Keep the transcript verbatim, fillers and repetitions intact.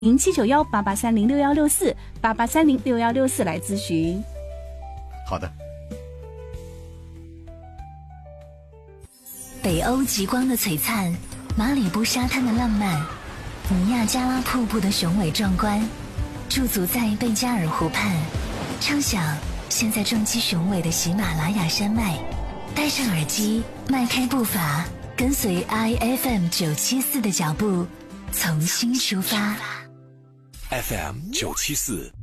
零七九幺八八三零六幺六四八八三零六幺六四来咨询。 好的。 北欧极光的璀璨，马里布沙滩的浪漫，尼亚加拉瀑布的雄伟壮观，驻足在贝加尔湖畔，畅想现在撞击雄伟的喜马拉雅山脉。戴上耳机，迈开步伐，跟随 I F M 九七四的脚步，从新出发。 F M 九七四